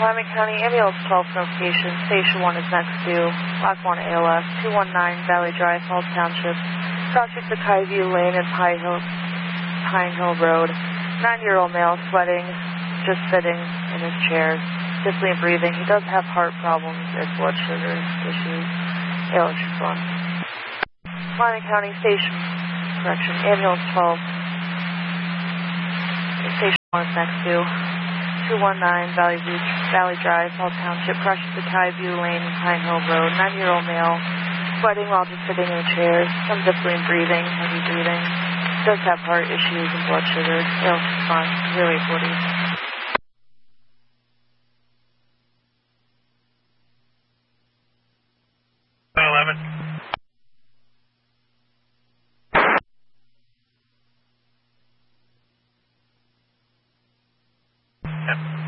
Wyoming County Ambulance 12 notification. Station 1 is next to Block 1 ALS, 219 Valley Drive, Falls Township. Crossing the Skyview Lane and Pine Hill Road. 9-year-old male sweating, just sitting in his chair, stiffly breathing. He does have heart problems and blood sugar issues. ALS response. Wyoming County Station, correction, Ambulance 12. Station 1 is next to 219 Valley Drive, Falls Township. Crushes the Skyview Lane and Pine Hill Road. 9-year-old male sweating while just sitting in a chair, some difficulty in breathing, heavy breathing. Does have heart issues and blood sugar. ALS response, 0840. Yep.